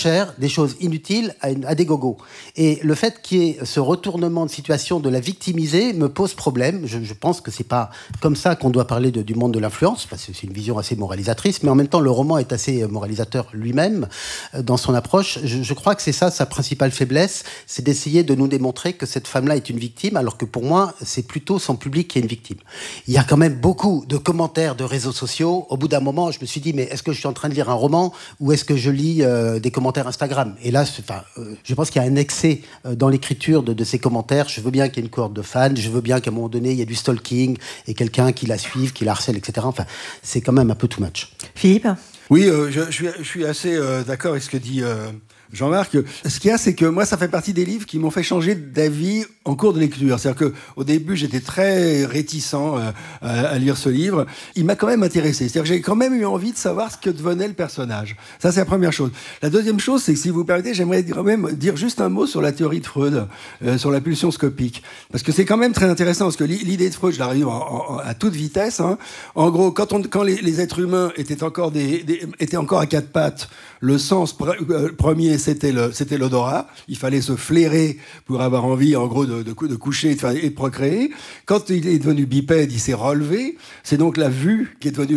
cher des choses inutiles à des gogos. Et le fait qu'il y ait ce retournement de situation de la victimiser me pose problème. Je pense que c'est pas comme ça qu'on doit parler du monde de l'influence, parce que c'est une vision assez moralisatrice, mais en même temps, le roman est assez moralisateur lui-même dans son approche. Je crois que c'est ça sa principale faiblesse, c'est d'essayer de nous démontrer que cette femme-là est une victime, alors que pour moi, c'est plutôt son public qui est une victime. Il y a quand même beaucoup de commentaires de réseaux sociaux. Au bout d'un moment, je me suis dit, mais est-ce que je suis en train de lire un roman ou est-ce que je lis des commentaires Instagram? Et là, je pense qu'il y a un excès dans l'écriture de ces commentaires. Je veux bien qu'il y ait une cohorte de fans, je veux bien qu'à un moment donné, il y ait du stalking et quelqu'un qui la suive, qui la harcèle, etc. Enfin, c'est quand même un peu too much. Philippe ? Oui, je suis assez d'accord avec ce que dit Jean-Marc. Ce qu'il y a, c'est que moi, ça fait partie des livres qui m'ont fait changer d'avis en cours de lecture. C'est-à-dire qu'au début, j'étais très réticent à lire ce livre. Il m'a quand même intéressé. C'est-à-dire que j'ai quand même eu envie de savoir ce que devenait le personnage. Ça, c'est la première chose. La deuxième chose, c'est que si vous permettez, j'aimerais quand même dire juste un mot sur la théorie de Freud, sur la pulsion scopique. Parce que c'est quand même très intéressant, parce que l'idée de Freud, je l'arrive à toute vitesse. Hein. En gros, quand les êtres humains étaient encore à quatre pattes, le sens premier, c'était l'odorat. Il fallait se flairer pour avoir envie, en gros, de coucher et de procréer. Quand il est devenu bipède, il s'est relevé. C'est donc la vue qui est devenue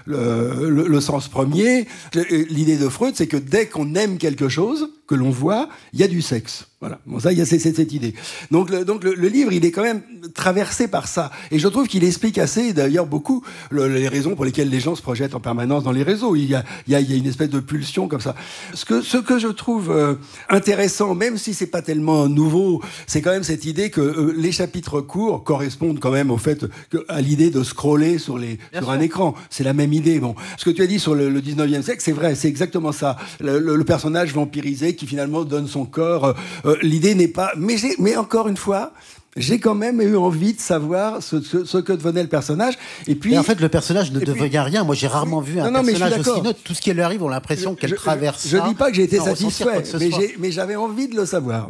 le sens premier. L'idée de Freud, c'est que dès qu'on aime quelque chose, que l'on voit, il y a du sexe. Voilà. Bon, ça, il y a cette idée. Donc le livre, il est quand même traversé par ça. Et je trouve qu'il explique assez, d'ailleurs, beaucoup les raisons pour lesquelles les gens se projettent en permanence dans les réseaux. Il y a une espèce de pulsion comme ça. Ce que je trouve intéressant, même si c'est pas tellement nouveau, c'est quand même cette idée que les chapitres courts correspondent quand même au fait à l'idée de scroller sur un écran. C'est la même idée. Bon, ce que tu as dit sur le 19e siècle, c'est vrai, c'est exactement ça. Le personnage vampirisé qui finalement donne son corps. L'idée n'est pas... Mais encore une fois, j'ai quand même eu envie de savoir ce que devenait le personnage. Et puis, mais en fait, le personnage ne devient rien. Moi, j'ai rarement vu un personnage aussi neutre. Tout ce qui lui arrive, on a l'impression qu'elle traverse. Je dis pas que j'ai été satisfait, mais j'avais envie de le savoir.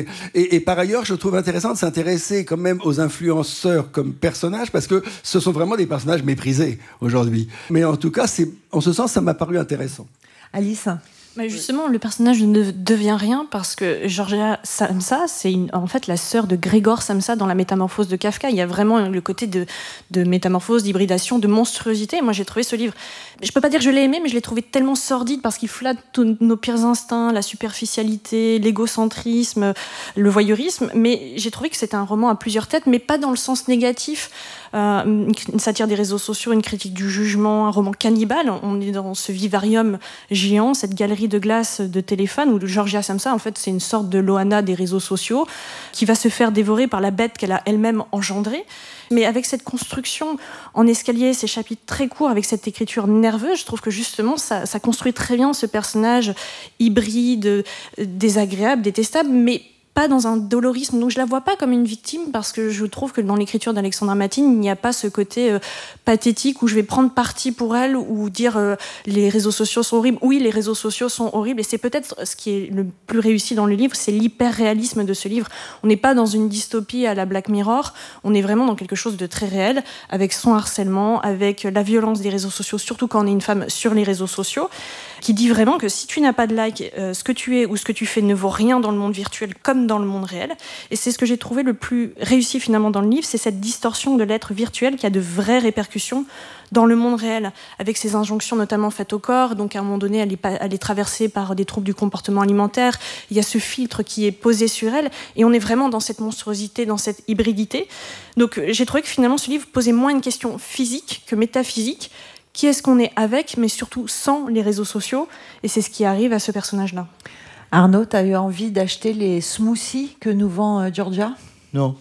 Et par ailleurs, je trouve intéressant de s'intéresser quand même aux influenceurs comme personnages, parce que ce sont vraiment des personnages méprisés aujourd'hui. Mais en tout cas, en ce sens, ça m'a paru intéressant. Alice ? Mais justement, le personnage ne devient rien parce que Georgia Samsa, c'est en fait la sœur de Grégor Samsa dans la Métamorphose de Kafka. Il y a vraiment le côté de métamorphose, d'hybridation, de monstruosité. Et moi, j'ai trouvé ce livre... Je peux pas dire que je l'ai aimé, mais je l'ai trouvé tellement sordide parce qu'il flatte tous nos pires instincts, la superficialité, l'égocentrisme, le voyeurisme. Mais j'ai trouvé que c'était un roman à plusieurs têtes, mais pas dans le sens négatif. Une satire des réseaux sociaux, une critique du jugement, un roman cannibale. On est dans ce vivarium géant, cette galerie de glace de téléphone où Georgia Samsa, en fait, c'est une sorte de Loana des réseaux sociaux qui va se faire dévorer par la bête qu'elle a elle-même engendrée. Mais avec cette construction en escalier, ces chapitres très courts, avec cette écriture nerveuse, je trouve que justement, ça construit très bien ce personnage hybride, désagréable, détestable, mais pas dans un dolorisme. Donc je la vois pas comme une victime parce que je trouve que dans l'écriture d'Alexandra Matine, il n'y a pas ce côté pathétique où je vais prendre parti pour elle ou dire les réseaux sociaux sont horribles. Oui, les réseaux sociaux sont horribles et c'est peut-être ce qui est le plus réussi dans le livre, c'est l'hyper-réalisme de ce livre. On n'est pas dans une dystopie à la Black Mirror, on est vraiment dans quelque chose de très réel avec son harcèlement, avec la violence des réseaux sociaux, surtout quand on est une femme sur les réseaux sociaux, qui dit vraiment que si tu n'as pas de like, ce que tu es ou ce que tu fais ne vaut rien dans le monde virtuel comme dans le monde réel. Et c'est ce que j'ai trouvé le plus réussi finalement dans le livre, c'est cette distorsion de l'être virtuel qui a de vraies répercussions dans le monde réel, avec ces injonctions notamment faites au corps. Donc à un moment donné, elle est traversée par des troubles du comportement alimentaire. Il y a ce filtre qui est posé sur elle. Et on est vraiment dans cette monstruosité, dans cette hybridité. Donc j'ai trouvé que finalement ce livre posait moins une question physique que métaphysique. Qui est-ce qu'on est avec, mais surtout sans les réseaux sociaux. Et c'est ce qui arrive à ce personnage-là. Arnaud, tu as eu envie d'acheter les smoothies que nous vend Georgia ? Non.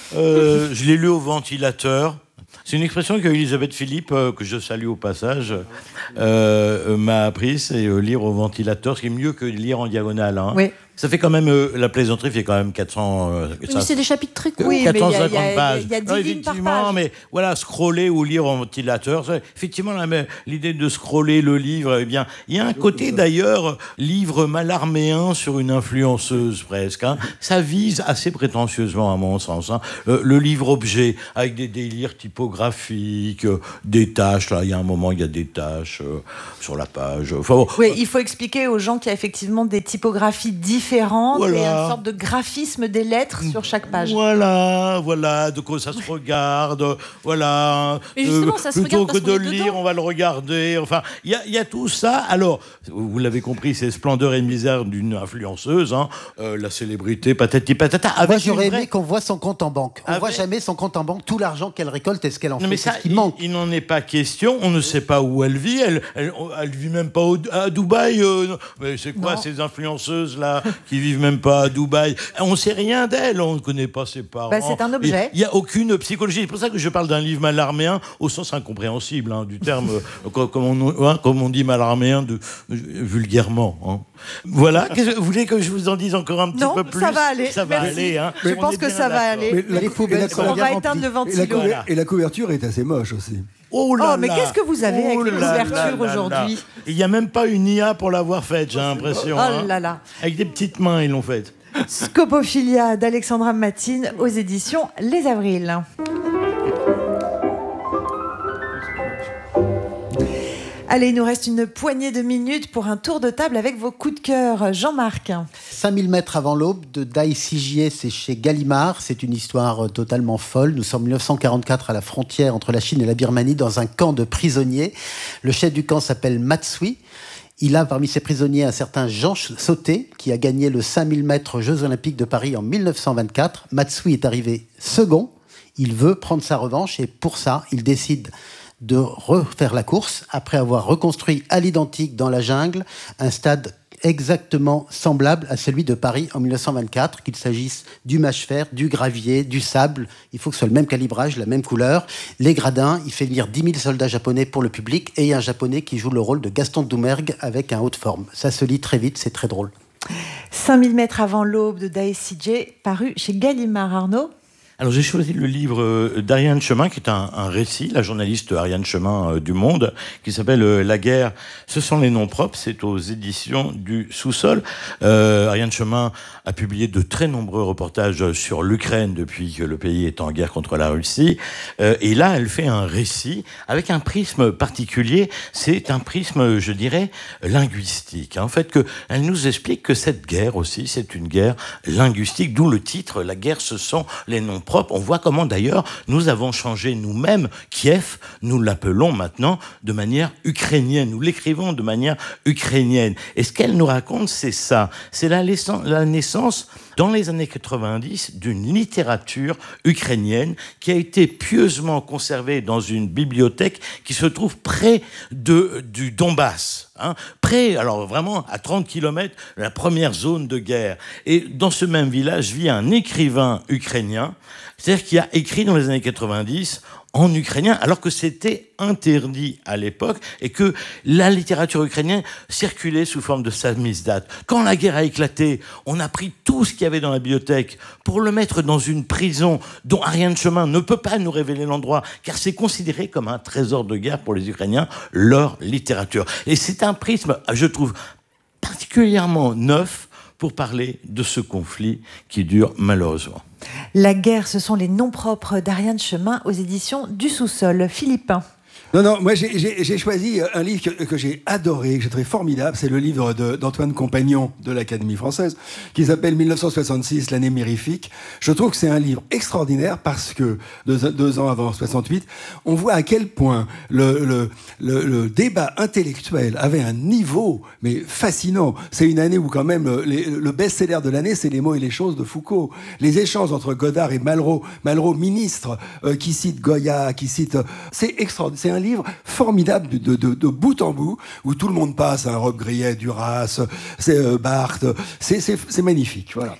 Je l'ai lu au ventilateur. C'est une expression que Elisabeth Philippe, que je salue au passage, m'a appris, c'est lire au ventilateur, ce qui est mieux que lire en diagonale. Hein. Oui. Ça fait quand même, la plaisanterie fait quand même 400... Mais c'est des chapitres très courts. Oui, mais 450 pages. il y a 10 Non, lignes par effectivement, page. mais voilà, scroller ou lire en ventilateur, effectivement, l'idée de scroller le livre, eh bien, il y a un côté d'ailleurs, livre malarméen sur une influenceuse presque. Hein. Ça vise assez prétentieusement, à mon sens. Hein. Le livre-objet, avec des délires typographiques, des tâches, là, il y a un moment, il y a des tâches sur la page. Enfin, bon, Oui, il faut expliquer aux gens qu'il y a effectivement des typographies différentes Voilà. et une sorte de graphisme des lettres sur chaque page. Voilà, de quoi ça se regarde, voilà. Mais justement, ça se plutôt regarde parce que de qu'on le est lire, dedans. on va le regarder. Enfin, il y a tout ça. Alors, vous l'avez compris, c'est splendeur et misère d'une influenceuse, hein, la célébrité, patati patata. Moi, Avec j'aurais une vraie- aimé qu'on voit son compte en banque. On Avec- voit jamais son compte en banque, tout l'argent qu'elle récolte et ce qu'elle en Non, fait. mais C'est ça, ce qui manque. il n'en est pas question. On ne sait pas où elle vit. Elle vit même pas à Dubaï. Mais c'est quoi Non. ces influenceuses là qui vivent même pas à Dubaï? On sait rien d'elle. On ne connaît pas ses parents. Bah, c'est un objet. Il y a aucune psychologie. C'est pour ça que je parle d'un livre malarméen au sens incompréhensible du terme, comme on dit malarméen vulgairement. Hein. Voilà. Vous voulez que je vous en dise encore un petit Non, peu plus? ça va aller. Ça va Merci. aller. Hein. Je On pense est que bien ça va d'accord. aller. Les poubelles sont On bien va remplies. éteindre le Et la, ventilo. et la couverture est assez moche aussi. Oh là Oh, mais là. qu'est-ce que vous avez avec Oh les là là couvertures là là. aujourd'hui? Il n'y a même pas une IA pour l'avoir faite, j'ai l'impression. Oh hein. là là. Avec des petites mains, ils l'ont faite. Scopophilia d'Alexandra Matine aux éditions Les Avrils. Allez, il nous reste une poignée de minutes pour un tour de table avec vos coups de cœur. Jean-Marc. 5000 mètres avant l'aube de Dai Sijié, c'est chez Gallimard. C'est une histoire totalement folle. Nous sommes en 1944 à la frontière entre la Chine et la Birmanie dans un camp de prisonniers. Le chef du camp s'appelle Matsui. Il a parmi ses prisonniers un certain Jean Sauté qui a gagné le 5000 mètres Jeux Olympiques de Paris en 1924. Matsui est arrivé second. Il veut prendre sa revanche et pour ça, il décide de refaire la course après avoir reconstruit à l'identique dans la jungle un stade exactement semblable à celui de Paris en 1924, qu'il s'agisse du mâche-fer, du gravier, du sable. Il faut que ce soit le même calibrage, la même couleur. Les gradins, il fait venir 10 000 soldats japonais pour le public et il y a un japonais qui joue le rôle de Gaston Doumergue avec un haut de forme. Ça se lit très vite, c'est très drôle. 5000 mètres avant l'aube de Dai Sijié, paru chez Gallimard. Arnaud. Alors j'ai choisi le livre d'Ariane Chemin, qui est un récit, la journaliste Ariane Chemin du Monde, qui s'appelle La guerre, ce sont les noms propres, c'est aux éditions du Sous-sol. Ariane Chemin a publié de très nombreux reportages sur l'Ukraine depuis que le pays est en guerre contre la Russie. Et là, elle fait un récit avec un prisme particulier, c'est un prisme, je dirais, linguistique. En fait, elle nous explique que cette guerre aussi, c'est une guerre linguistique, d'où le titre, La guerre, ce sont les noms propres. On voit comment d'ailleurs nous avons changé nous-mêmes Kiev, nous l'appelons maintenant de manière ukrainienne, nous l'écrivons de manière ukrainienne. Et ce qu'elle nous raconte, c'est ça, c'est la naissance dans les années 90 d'une littérature ukrainienne qui a été pieusement conservée dans une bibliothèque qui se trouve près du Donbass. Près, alors vraiment à 30 km de la première zone de guerre. Et dans ce même village vit un écrivain ukrainien, c'est-à-dire qui a écrit dans les années 90 en ukrainien, alors que c'était interdit à l'époque et que la littérature ukrainienne circulait sous forme de samizdat. Quand la guerre a éclaté, on a pris tout ce qu'il y avait dans la bibliothèque pour le mettre dans une prison dont Ariane Chemin ne peut pas nous révéler l'endroit, car c'est considéré comme un trésor de guerre pour les Ukrainiens, leur littérature. Et c'est un prisme, je trouve, particulièrement neuf pour parler de ce conflit qui dure malheureusement. La guerre, ce sont les noms propres d'Ariane Chemin aux éditions du Sous-sol. Philippe. Non, moi j'ai choisi un livre que j'ai adoré, que j'ai trouvé formidable. C'est le livre d'Antoine Compagnon de l'Académie française, qui s'appelle 1966, l'année mirifique. Je trouve que c'est un livre extraordinaire parce que, deux ans avant 68, on voit à quel point le débat intellectuel avait un niveau, mais fascinant. C'est une année où quand même le best-seller de l'année, c'est Les mots et les choses de Foucault. Les échanges entre Godard et Malraux ministre, qui cite Goya, qui cite... C'est extraordinaire. C'est un livre formidable de bout en bout, où tout le monde passe, Rob Grillet, Duras, c'est Barthes, c'est magnifique, voilà.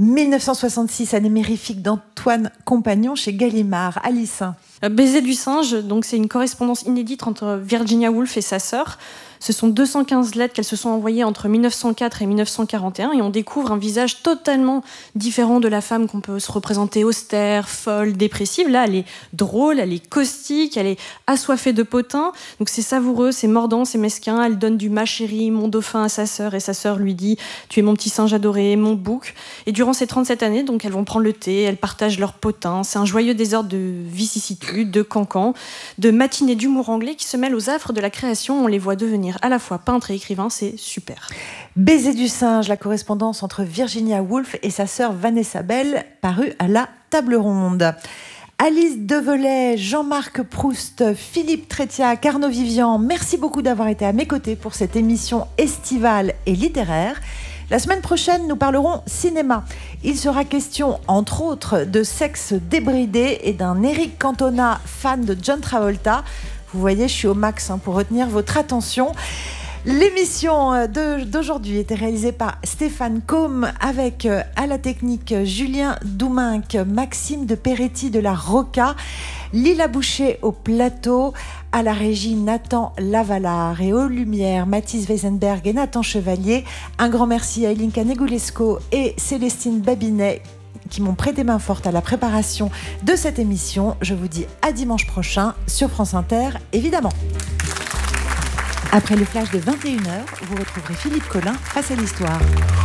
1966, année mirifique d'Antoine Compagnon chez Gallimard. Alice. Baiser du singe, donc c'est une correspondance inédite entre Virginia Woolf et sa sœur. Ce sont 215 lettres qu'elles se sont envoyées entre 1904 et 1941 et on découvre un visage totalement différent de la femme qu'on peut se représenter austère, folle, dépressive. Là, elle est drôle, elle est caustique, elle est assoiffée de potin. Donc c'est savoureux, c'est mordant, c'est mesquin. Elle donne du « ma chérie, mon dauphin » à sa sœur et sa sœur lui dit « tu es mon petit singe adoré, mon bouc ». Et durant ces 37 années, donc, elles vont prendre le thé, elles partagent leur potin. C'est un joyeux désordre de vicissitudes, de cancans, de matinées d'humour anglais qui se mêlent aux affres de la création. On les voit devenir à la fois peintres et écrivains, c'est super. Baiser du singe, la correspondance entre Virginia Woolf et sa sœur Vanessa Bell, parue à la Table Ronde. Alice Develay, Jean-Marc Proust, Philippe Trétiac, Arnaud Vivian, merci beaucoup d'avoir été à mes côtés pour cette émission estivale et littéraire. La semaine prochaine, nous parlerons cinéma. Il sera question, entre autres, de sexe débridé et d'un Eric Cantona, fan de John Travolta. Vous voyez, je suis au max pour retenir votre attention. L'émission d'aujourd'hui était réalisée par Stéphane Combe avec à la technique Julien Douminc, Maxime de Peretti de la Roca, Lila Boucher au plateau, à la régie Nathan Lavalard et aux lumières Mathis Weisenberg et Nathan Chevalier. Un grand merci à Elinka Negulesco et Célestine Babinet qui m'ont prêté main forte à la préparation de cette émission. Je vous dis à dimanche prochain sur France Inter, évidemment. Après le flash de 21h, vous retrouverez Philippe Collin face à l'histoire.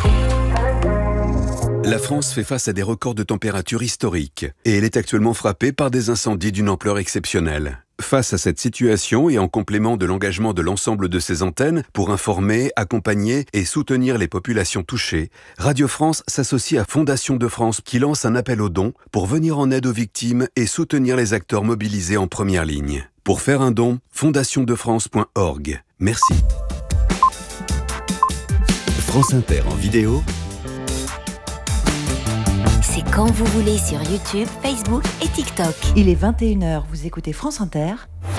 La France fait face à des records de température historiques et elle est actuellement frappée par des incendies d'une ampleur exceptionnelle. Face à cette situation et en complément de l'engagement de l'ensemble de ses antennes pour informer, accompagner et soutenir les populations touchées, Radio France s'associe à Fondation de France qui lance un appel aux dons pour venir en aide aux victimes et soutenir les acteurs mobilisés en première ligne. Pour faire un don, fondationdefrance.org. Merci. France Inter en vidéo. C'est quand vous voulez sur YouTube, Facebook et TikTok. Il est 21h, vous écoutez France Inter.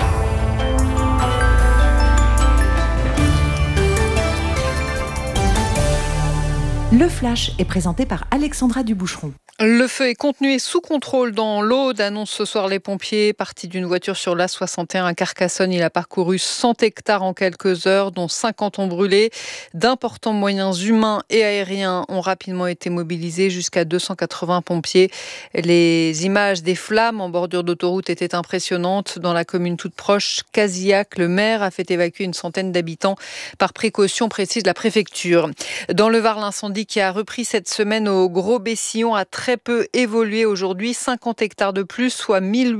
Le Flash est présenté par Alexandra Duboucheron. Le feu est contenu et sous contrôle dans l'Aude, annoncent ce soir les pompiers. Parti d'une voiture sur l'A61 à Carcassonne, il a parcouru 100 hectares en quelques heures, dont 50 ont brûlé. D'importants moyens humains et aériens ont rapidement été mobilisés, jusqu'à 280 pompiers. Les images des flammes en bordure d'autoroute étaient impressionnantes. Dans la commune toute proche, Casillac, le maire a fait évacuer une centaine d'habitants par précaution, précise la préfecture. Dans le Var, l'incendie qui a repris cette semaine au Gros-Bessillon a très peu évolué aujourd'hui, 50 hectares de plus, soit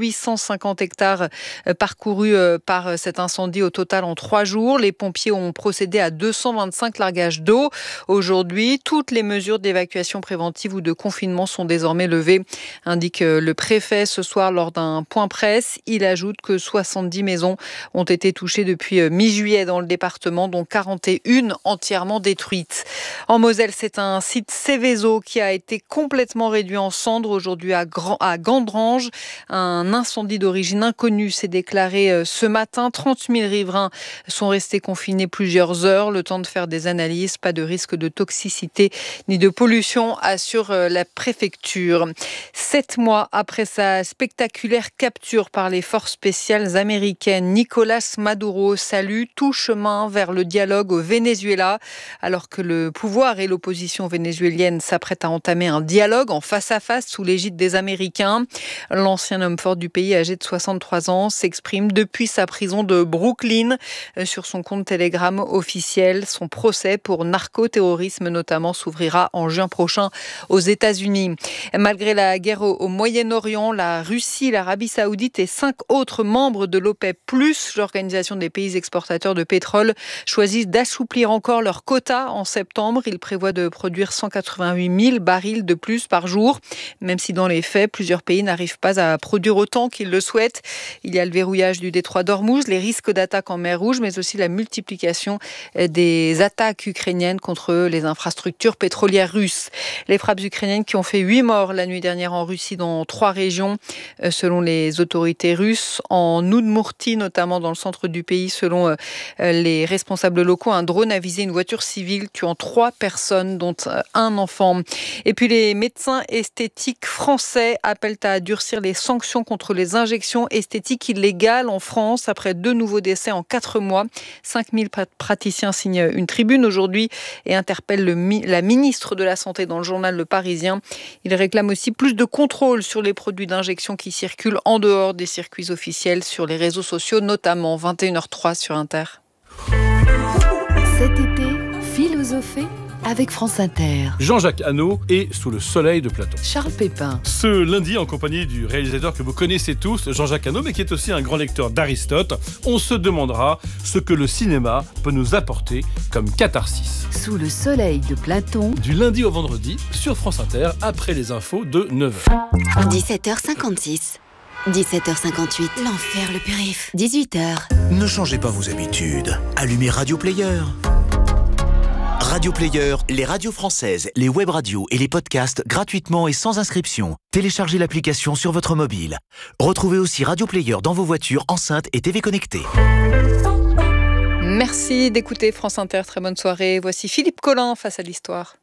1850 hectares parcourus par cet incendie au total en 3 jours. Les pompiers ont procédé à 225 largages d'eau. Aujourd'hui, toutes les mesures d'évacuation préventive ou de confinement sont désormais levées, indique le préfet ce soir lors d'un point presse. Il ajoute que 70 maisons ont été touchées depuis mi-juillet dans le département, dont 41 entièrement détruites. En Moselle, c'est un site Céveso qui a été complètement réduit en cendres aujourd'hui à Gandrange. Un incendie d'origine inconnue s'est déclaré ce matin. 30 000 riverains sont restés confinés plusieurs heures, le temps de faire des analyses. Pas de risque de toxicité ni de pollution, assure la préfecture. 7 mois après sa spectaculaire capture par les forces spéciales américaines, Nicolas Maduro salue tout chemin vers le dialogue au Venezuela. Alors que le pouvoir et l'opposition vénézuélienne s'apprêtent à entamer un dialogue en face-à-face sous l'égide des Américains. L'ancien homme fort du pays, âgé de 63 ans, s'exprime depuis sa prison de Brooklyn sur son compte Telegram officiel. Son procès pour narcoterrorisme notamment s'ouvrira en juin prochain aux États-Unis. Malgré la guerre au Moyen-Orient, la Russie, l'Arabie Saoudite et 5 autres membres de l'OPEP+, l'organisation des pays exportateurs de pétrole, choisissent d'assouplir encore leurs quotas en septembre. Ils prévoient de produire 188 000 barils de plus par jour, même si dans les faits, plusieurs pays n'arrivent pas à produire autant qu'ils le souhaitent. Il y a le verrouillage du détroit d'Ormuz, les risques d'attaque en mer Rouge, mais aussi la multiplication des attaques ukrainiennes contre les infrastructures pétrolières russes. Les frappes ukrainiennes qui ont fait 8 morts la nuit dernière en Russie dans 3 régions, selon les autorités russes. En Udmurtie, notamment dans le centre du pays, selon les responsables locaux, un drone a visé une voiture civile, tuant 3 personnes, dont un enfant. Et puis les médecins esthétiques français appellent à durcir les sanctions contre les injections esthétiques illégales en France après 2 nouveaux décès en 4 mois. 5000 praticiens signent une tribune aujourd'hui et interpellent la ministre de la Santé dans le journal Le Parisien. Ils réclament aussi plus de contrôle sur les produits d'injection qui circulent en dehors des circuits officiels sur les réseaux sociaux, notamment 21h03 sur Inter. Cet été, philosophée avec France Inter. Jean-Jacques Hano est Sous le soleil de Platon. Charles Pépin. Ce lundi, en compagnie du réalisateur que vous connaissez tous, Jean-Jacques Hano, mais qui est aussi un grand lecteur d'Aristote, on se demandera ce que le cinéma peut nous apporter comme catharsis. Sous le soleil de Platon. Du lundi au vendredi, sur France Inter, après les infos de 9h. 17h56. 17h58. L'enfer, le périph'. 18h. Ne changez pas vos habitudes. Allumez Radio Player. Radio Player, les radios françaises, les web radios et les podcasts gratuitement et sans inscription. Téléchargez l'application sur votre mobile. Retrouvez aussi Radio Player dans vos voitures, enceintes et TV connectées. Merci d'écouter France Inter. Très bonne soirée. Voici Philippe Collin face à l'histoire.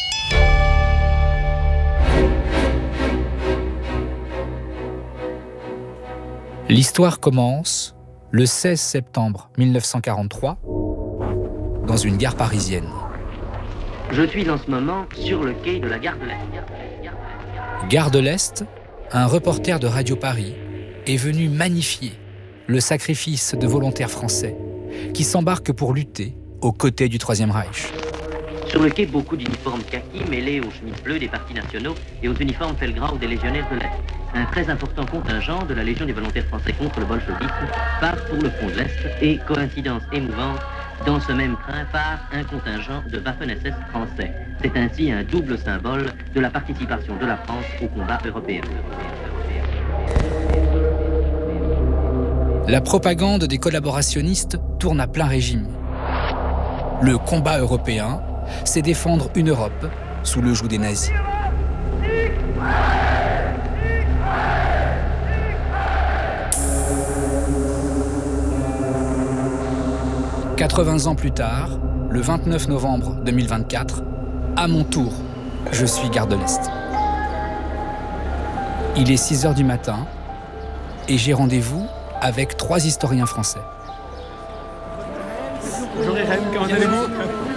L'histoire commence le 16 septembre 1943 dans une gare parisienne. Je suis en ce moment sur le quai de la gare de l'Est. Gare de l'Est, un reporter de Radio Paris est venu magnifier le sacrifice de volontaires français qui s'embarquent pour lutter aux côtés du Troisième Reich. Sur le quai, beaucoup d'uniformes kaki mêlés aux chemises bleues des partis nationaux et aux uniformes Felgrau ou des légionnaires de l'Est. Un très important contingent de la Légion des volontaires français contre le bolchevisme part pour le front de l'Est et, coïncidence émouvante, dans ce même train part un contingent de Waffen-SS français. C'est ainsi un double symbole de la participation de la France au combat européen. La propagande des collaborationnistes tourne à plein régime. Le combat européen, c'est défendre une Europe sous le joug des nazis. « 80 ans plus tard, le 29 novembre 2024, à mon tour, je suis gare de l'Est. Il est 6h du matin et j'ai rendez-vous avec 3 historiens français. Bonjour Irène, comment allez-vous ?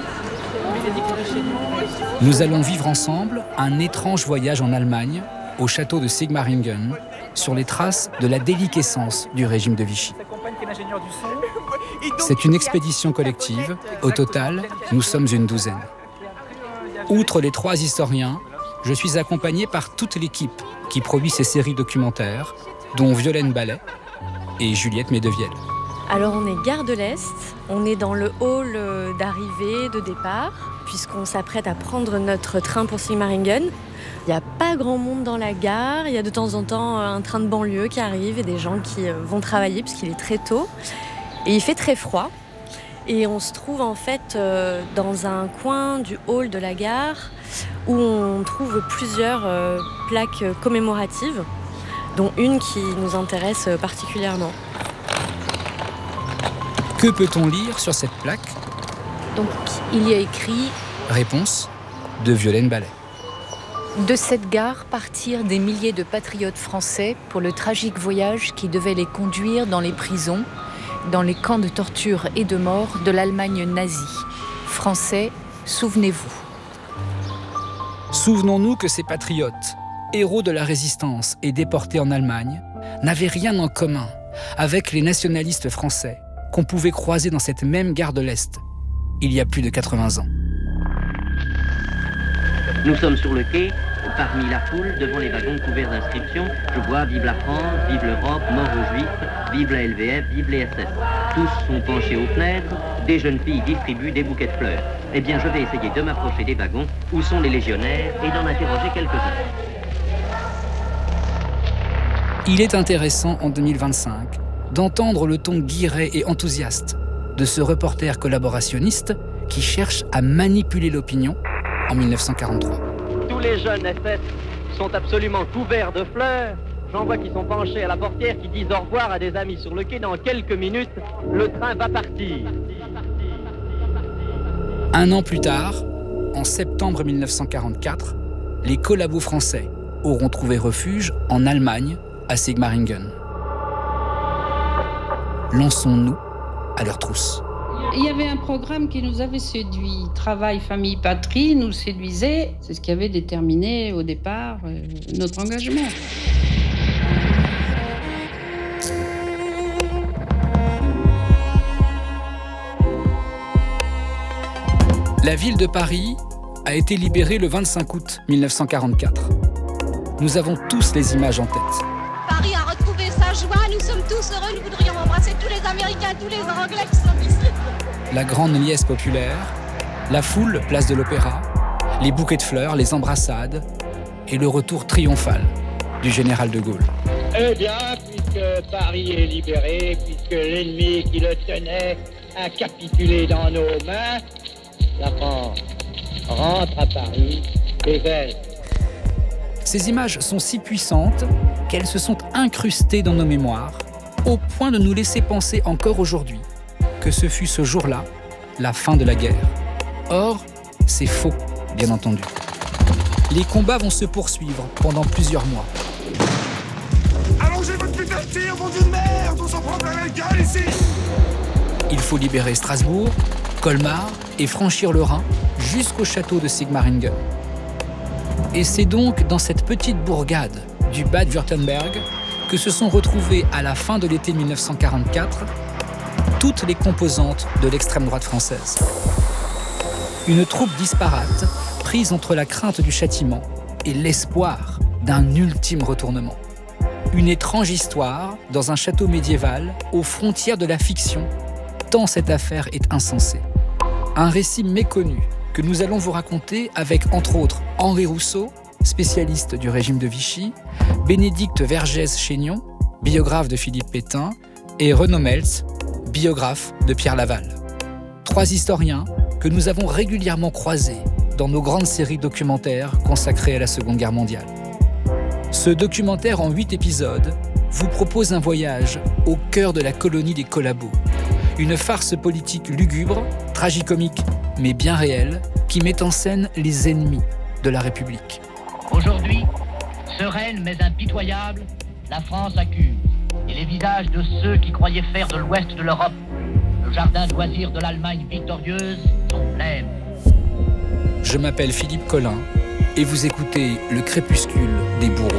Nous allons vivre ensemble un étrange voyage en Allemagne, au château de Sigmaringen, sur les traces de la déliquescence du régime de Vichy. C'est une expédition collective. Au total, nous sommes une douzaine. Outre les 3 historiens, je suis accompagné par toute l'équipe qui produit ces séries documentaires, dont Violaine Ballet et Juliette Medevielle. Alors on est gare de l'Est, on est dans le hall d'arrivée, de départ, puisqu'on s'apprête à prendre notre train pour Sigmaringen. Il n'y a pas grand monde dans la gare, il y a de temps en temps un train de banlieue qui arrive et des gens qui vont travailler puisqu'il est très tôt. Et il fait très froid. Et on se trouve en fait dans un coin du hall de la gare où on trouve plusieurs plaques commémoratives, dont une qui nous intéresse particulièrement. Que peut-on lire sur cette plaque ? Donc il y a écrit... Réponse de Violaine Ballet. De cette gare partirent des milliers de patriotes français pour le tragique voyage qui devait les conduire dans les prisons, dans les camps de torture et de mort de l'Allemagne nazie. Français, souvenez-vous. Souvenons-nous que ces patriotes, héros de la résistance et déportés en Allemagne, n'avaient rien en commun avec les nationalistes français qu'on pouvait croiser dans cette même gare de l'Est, il y a plus de 80 ans. Nous sommes sur le quai, parmi la foule, devant les wagons couverts d'inscriptions. Je vois « Vive la France »,« Vive l'Europe »,« Mort aux Juifs »,« Vive la LVF »,« Vive les SS ». Tous sont penchés aux fenêtres, des jeunes filles distribuent des bouquets de fleurs. Eh bien, je vais essayer de m'approcher des wagons où sont les légionnaires et d'en interroger quelques-uns. Il est intéressant, en 2025, d'entendre le ton guiré et enthousiaste de ce reporter collaborationniste qui cherche à manipuler l'opinion en 1943. Tous les jeunes SS sont absolument couverts de fleurs. J'en vois qui sont penchés à la portière, qui disent au revoir à des amis sur le quai. Dans quelques minutes, le train va partir. 1 an plus tard, en septembre 1944, les collabos français auront trouvé refuge en Allemagne, à Sigmaringen. Lançons-nous à leur trousse. Il y avait un programme qui nous avait séduit. Travail, famille, patrie nous séduisait. C'est ce qui avait déterminé au départ notre engagement. La ville de Paris a été libérée le 25 août 1944. Nous avons tous les images en tête. Paris a retrouvé sa joie, nous sommes tous heureux, nous voudrions embrasser tous les Américains, tous les Anglais qui sont ici. La grande liesse populaire, la foule, place de l'Opéra, les bouquets de fleurs, les embrassades et le retour triomphal du général de Gaulle. Eh bien, puisque Paris est libéré, puisque l'ennemi qui le tenait a capitulé dans nos mains, la France rentre à Paris et elle. Ces images sont si puissantes qu'elles se sont incrustées dans nos mémoires, au point de nous laisser penser encore aujourd'hui que ce fut ce jour-là, la fin de la guerre. Or, c'est faux, bien entendu. Les combats vont se poursuivre pendant plusieurs mois. Allongez votre putain de tir, mon dieu de merde! On s'en prend plein la gueule ici! Il faut libérer Strasbourg, Colmar et franchir le Rhin jusqu'au château de Sigmaringen. Et c'est donc dans cette petite bourgade du Bade-Württemberg que se sont retrouvées à la fin de l'été 1944 toutes les composantes de l'extrême droite française. Une troupe disparate, prise entre la crainte du châtiment et l'espoir d'un ultime retournement. Une étrange histoire dans un château médiéval aux frontières de la fiction, tant cette affaire est insensée. Un récit méconnu que nous allons vous raconter avec, entre autres, Henri Rousseau, spécialiste du régime de Vichy, Bénédicte Vergès-Chaignon, biographe de Philippe Pétain, et Renaud Meltz, biographe de Pierre Laval. 3 historiens que nous avons régulièrement croisés dans nos grandes séries documentaires consacrées à la Seconde Guerre mondiale. Ce documentaire en 8 épisodes vous propose un voyage au cœur de la colonie des collabos. Une farce politique lugubre, tragicomique mais bien réelle, qui met en scène les ennemis de la République. Aujourd'hui, sereine mais impitoyable, la France accuse. Et les visages de ceux qui croyaient faire de l'ouest de l'Europe le jardin de loisirs de l'Allemagne victorieuse sont blêmes. Je m'appelle Philippe Collin et vous écoutez Le Crépuscule des bourreaux.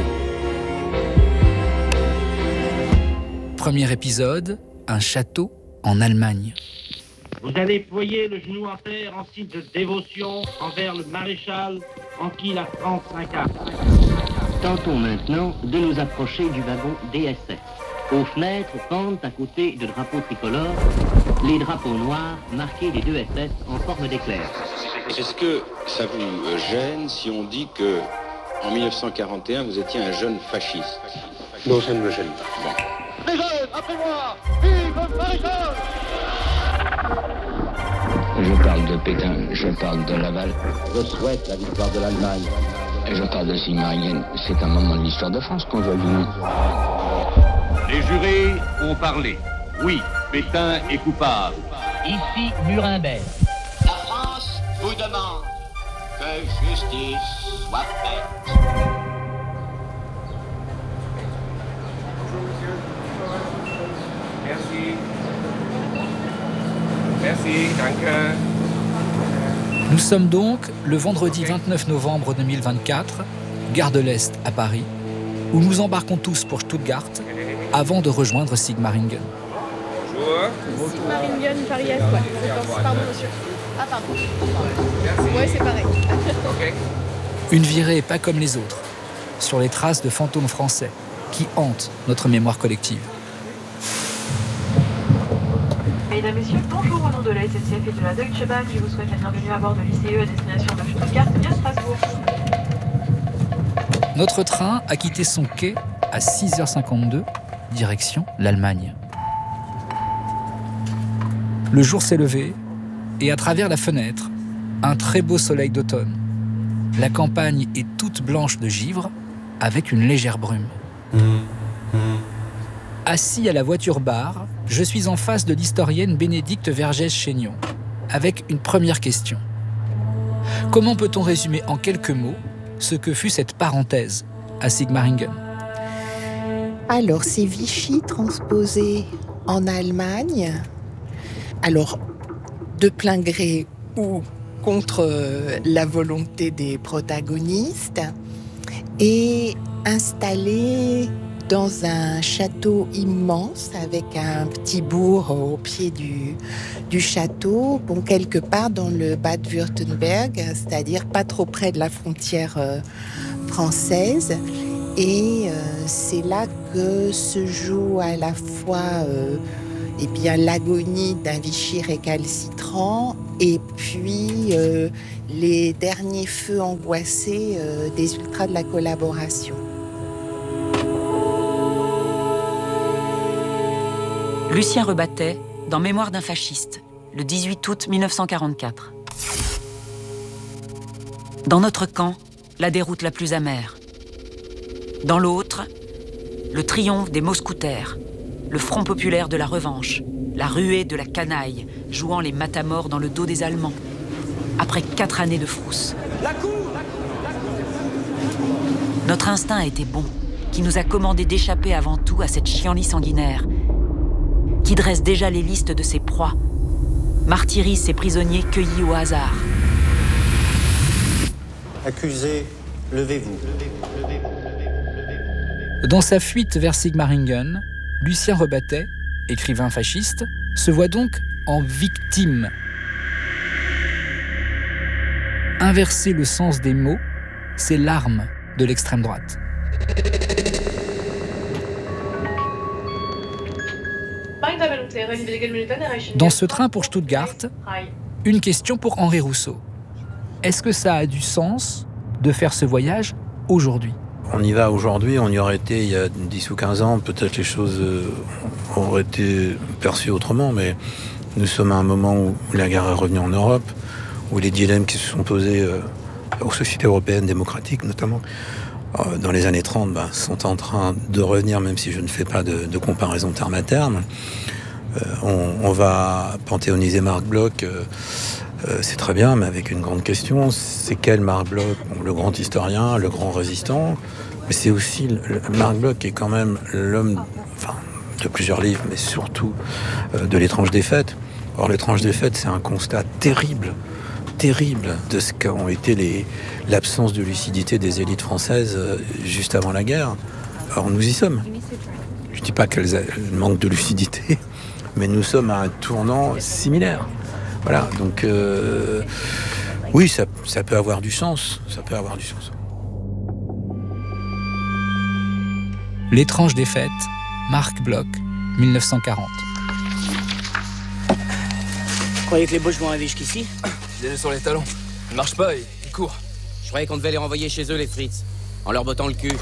Premier épisode, un château en Allemagne. Vous allez ployer le genou en terre en signe de dévotion envers le maréchal en qui la France s'incarne. Tentons maintenant de nous approcher du wagon DSS. Aux fenêtres pendent à côté de drapeaux tricolores les drapeaux noirs marqués des 2 SS en forme d'éclair. Est-ce que ça vous gêne si on dit que en 1941 vous étiez un jeune fasciste? Non, ça ne me gêne pas. Bon. Les jeunes, après moi, vive le maréchal! Je parle de Pétain, je parle de Laval. Je souhaite la victoire de l'Allemagne. Et je parle de Sigmaringen. C'est un moment de l'histoire de France qu'on doit vivre. Les jurés ont parlé. Oui, Pétain est coupable. Ici, Nuremberg. La France vous demande que justice soit faite. Merci. Merci, danke. Nous sommes donc le vendredi 29 novembre 2024, gare de l'Est à Paris, où nous embarquons tous pour Stuttgart avant de rejoindre Sigmaringen. Bonjour. Sigmaringen, Paris-Est, ouais. Pardon, monsieur. Ah, pardon. Merci. Ouais, c'est pareil. Ok. Une virée pas comme les autres, sur les traces de fantômes français qui hantent notre mémoire collective. Mesdames, Messieurs, bonjour au nom de la SNCF et de la Deutsche Bahn. Je vous souhaite la bienvenue à bord de l'ICE à destination de Stuttgart via Strasbourg. Notre train a quitté son quai à 6h52, direction l'Allemagne. Le jour s'est levé et à travers la fenêtre, un très beau soleil d'automne. La campagne est toute blanche de givre avec une légère brume. Assis à la voiture-bar, je suis en face de l'historienne Bénédicte Vergès-Chaignon, avec une première question. Comment peut-on résumer en quelques mots ce que fut cette parenthèse à Sigmaringen. Alors, c'est Vichy transposé en Allemagne. Alors, de plein gré ou contre la volonté des protagonistes, et installé dans un château immense avec un petit bourg au pied du château, bon, quelque part dans le Bade-Württemberg, c'est-à-dire pas trop près de la frontière française. Et c'est là que se joue à la fois l'agonie d'un Vichy récalcitrant et puis les derniers feux angoissés des ultras de la collaboration. Lucien Rebattet, dans Mémoire d'un fasciste, le 18 août 1944. Dans notre camp, la déroute la plus amère. Dans l'autre, le triomphe des mousquetaires, le front populaire de la revanche, la ruée de la canaille, jouant les matamores dans le dos des Allemands, après 4 années de frousse. Notre instinct a été bon, qui nous a commandé d'échapper avant tout à cette chienlit sanguinaire, qui dresse déjà les listes de ses proies, martyrise ses prisonniers cueillis au hasard. Accusés, levez-vous. Dans sa fuite vers Sigmaringen, Lucien Rebattet, écrivain fasciste, se voit donc en victime. Inverser le sens des mots, c'est l'arme de l'extrême droite. Dans ce train pour Stuttgart, une question pour Henri Rousseau. Est-ce que ça a du sens de faire ce voyage aujourd'hui ? On y va aujourd'hui, on y aurait été il y a 10 ou 15 ans, peut-être les choses auraient été perçues autrement, mais nous sommes à un moment où la guerre est revenue en Europe, où les dilemmes qui se sont posés aux sociétés européennes démocratiques notamment, dans les années 30, sont en train de revenir, même si je ne fais pas de comparaison terme à terme. On va panthéoniser Marc Bloch, c'est très bien, mais avec une grande question, c'est quel Marc Bloch ? Le grand historien, le grand résistant, mais c'est aussi Marc Bloch qui est quand même l'homme, de plusieurs livres, mais surtout de L'étrange défaite. Or, L'étrange défaite, c'est un constat terrible de ce qu'ont été l'absence de lucidité des élites françaises juste avant la guerre. Or, nous y sommes. Je ne dis pas qu'elles manquent de lucidité, mais nous sommes à un tournant similaire. Voilà, donc oui, ça peut avoir du sens. Ça peut avoir du sens. L'étrange défaite, Marc Bloch, 1940. Vous croyez que les Boches vont arriver jusqu'ici ? Ils viennent sur les talons. Ils marchent pas, ils courent. Je croyais qu'on devait les renvoyer chez eux, les Fritz, en leur bottant le cul.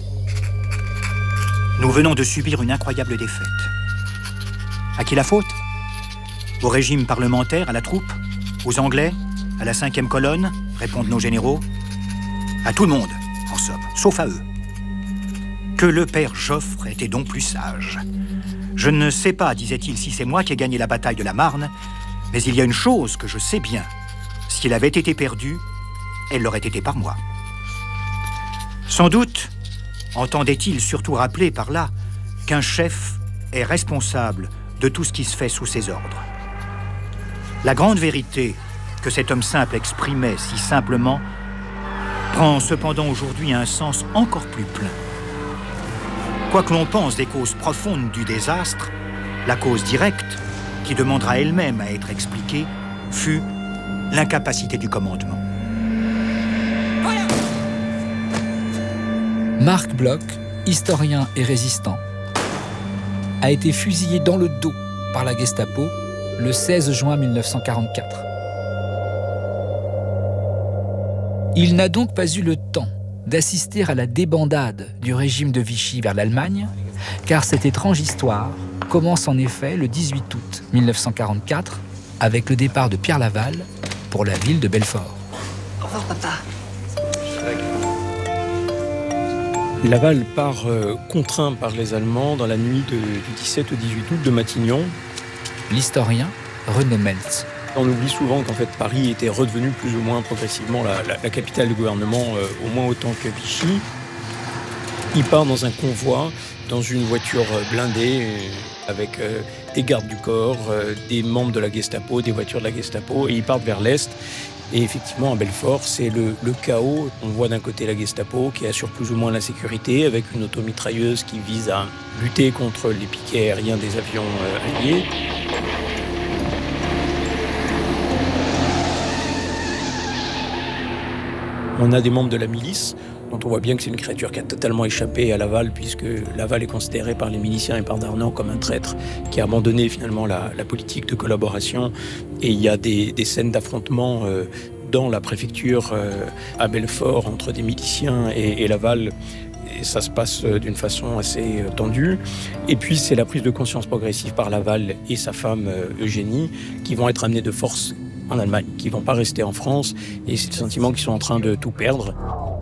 Nous venons de subir une incroyable défaite. À qui la faute ? Au régime parlementaire, à la troupe, aux Anglais, à la 5e colonne, répondent nos généraux. À tout le monde, en somme, sauf à eux. Que le père Joffre était donc plus sage. Je ne sais pas, disait-il, si c'est moi qui ai gagné la bataille de la Marne, mais il y a une chose que je sais bien. S'il avait été perdu, elle l'aurait été par moi. Sans doute entendait-il surtout rappeler par là qu'un chef est responsable de tout ce qui se fait sous ses ordres. La grande vérité que cet homme simple exprimait si simplement prend cependant aujourd'hui un sens encore plus plein. Quoi que l'on pense des causes profondes du désastre, la cause directe, qui demandera elle-même à être expliquée, fut l'incapacité du commandement. Marc Bloch, historien et résistant, a été fusillé dans le dos par la Gestapo le 16 juin 1944. Il n'a donc pas eu le temps d'assister à la débandade du régime de Vichy vers l'Allemagne, car cette étrange histoire commence en effet le 18 août 1944 avec le départ de Pierre Laval pour la ville de Belfort. Au revoir, papa. Laval part contraint par les Allemands dans la nuit du 17 au 18 août de Matignon. L'historien René Meltz. On oublie souvent qu'en fait Paris était redevenu plus ou moins progressivement la capitale du gouvernement, au moins autant que Vichy. Il part dans un convoi, dans une voiture blindée, avec des gardes du corps, des membres de la Gestapo, des voitures de la Gestapo, et ils partent vers l'Est. Et effectivement, à Belfort, c'est le chaos. On voit d'un côté la Gestapo qui assure plus ou moins la sécurité, avec une automitrailleuse qui vise à lutter contre les piquets aériens des avions alliés. On a des membres de la milice, dont on voit bien que c'est une créature qui a totalement échappé à Laval, puisque Laval est considéré par les miliciens et par Darnan comme un traître qui a abandonné finalement la politique de collaboration. Et il y a des scènes d'affrontement dans la préfecture à Belfort entre des miliciens et Laval. Et ça se passe d'une façon assez tendue. Et puis c'est la prise de conscience progressive par Laval et sa femme Eugénie qui vont être amenés de force en Allemagne, qui ne vont pas rester en France, et c'est le sentiment qu'ils sont en train de tout perdre.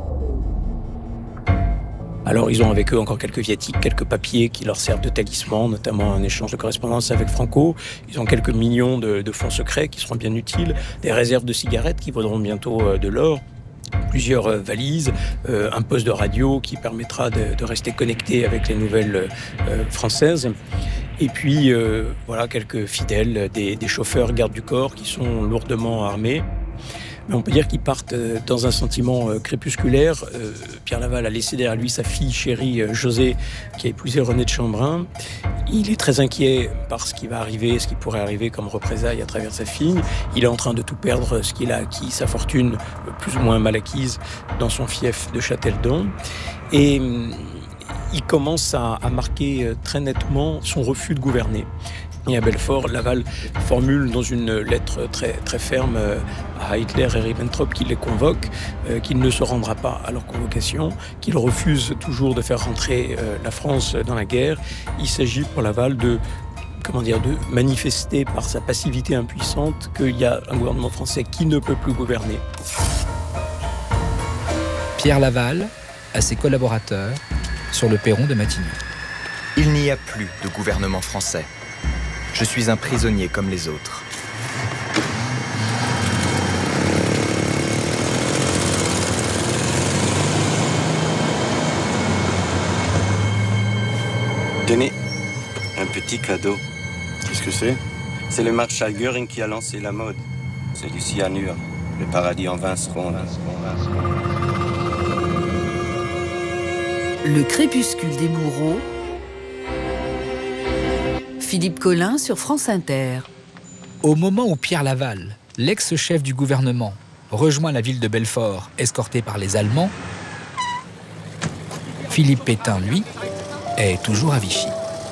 Alors ils ont avec eux encore quelques viatiques, quelques papiers qui leur servent de talisman, notamment un échange de correspondance avec Franco. Ils ont quelques millions de fonds secrets qui seront bien utiles, des réserves de cigarettes qui vaudront bientôt de l'or, plusieurs valises, un poste de radio qui permettra de rester connecté avec les nouvelles françaises. Et puis, voilà, quelques fidèles, des chauffeurs gardes du corps qui sont lourdement armés. Mais on peut dire qu'ils partent dans un sentiment crépusculaire. Pierre Laval a laissé derrière lui sa fille chérie José, qui a épousé René de Chambrun. Il est très inquiet par ce qui va arriver, ce qui pourrait arriver comme représailles à travers sa fille. Il est en train de tout perdre, ce qu'il a acquis, sa fortune plus ou moins mal acquise dans son fief de Châteldon. Et il commence à marquer très nettement son refus de gouverner. Et à Belfort, Laval formule dans une lettre très, très ferme à Hitler et Ribbentrop qu'il les convoque, qu'il ne se rendra pas à leur convocation, qu'il refuse toujours de faire rentrer la France dans la guerre. Il s'agit pour Laval de manifester par sa passivité impuissante qu'il y a un gouvernement français qui ne peut plus gouverner. Pierre Laval, à ses collaborateurs, sur le perron de Matignon. Il n'y a plus de gouvernement français. Je suis un prisonnier comme les autres. Tenez, un petit cadeau. Qu'est-ce que c'est? C'est le Marshal Göring qui a lancé la mode. C'est du cyanure. Le paradis en 20 secondes. Le crépuscule des bourreaux. Philippe Collin sur France Inter. Au moment où Pierre Laval, l'ex-chef du gouvernement, rejoint la ville de Belfort, escorté par les Allemands, Philippe Pétain, lui, est toujours à Vichy.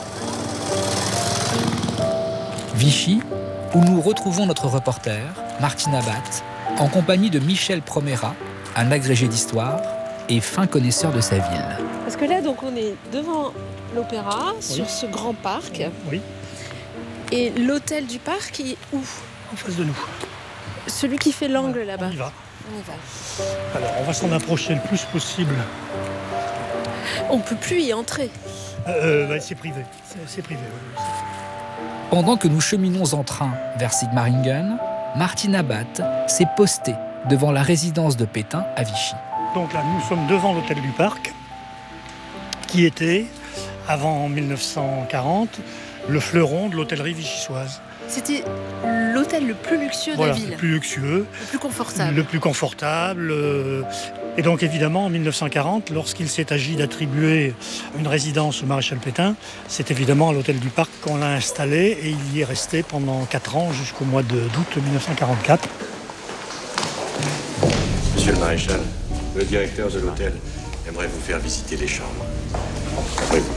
Vichy, où nous retrouvons notre reporter, Martine Abat, en compagnie de Michel Promera, un agrégé d'histoire et fin connaisseur de sa ville. Parce que là, donc, on est devant l'opéra, sur ce grand parc. Oui. Et l'hôtel du parc est où? En face de nous. Celui qui fait l'angle là-bas. On y va. On y va. Alors, on va s'en approcher le plus possible. On ne peut plus y entrer. C'est privé. C'est privé, oui. Pendant que nous cheminons en train vers Sigmaringen, Martine Abat s'est postée devant la résidence de Pétain à Vichy. Donc là, nous sommes devant l'hôtel du parc, qui était, avant 1940, le fleuron de l'hôtellerie vichysoise. C'était l'hôtel le plus luxueux de la ville. Le plus luxueux. Le plus confortable. Le plus confortable. Et donc évidemment, en 1940, lorsqu'il s'est agi d'attribuer une résidence au maréchal Pétain, c'est évidemment à l'hôtel du Parc qu'on l'a installé et il y est resté pendant 4 ans jusqu'au mois d'août 1944. Monsieur le maréchal, le directeur de l'hôtel aimerait vous faire visiter les chambres. Ouvrez-vous.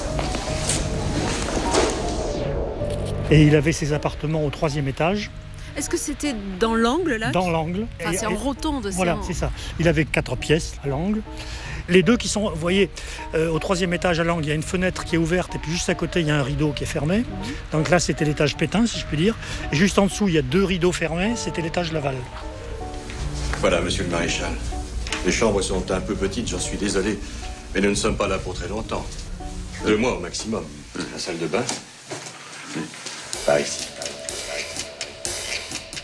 Et il avait ses appartements au 3e étage. Est-ce que c'était dans l'angle là? Dans l'angle. Enfin, c'est en rotonde. Voilà, c'est ça. Il avait 4 pièces à l'angle. Les deux qui sont, vous voyez, au 3e étage à l'angle, il y a une fenêtre qui est ouverte et puis juste à côté, il y a un rideau qui est fermé. Donc là, c'était l'étage Pétain, si je puis dire. Et juste en dessous, il y a 2 rideaux fermés, c'était l'étage Laval. Voilà, monsieur le maréchal. Les chambres sont un peu petites, j'en suis désolé, mais nous ne sommes pas là pour très longtemps. 2 mois au maximum. La salle de bain, par ici.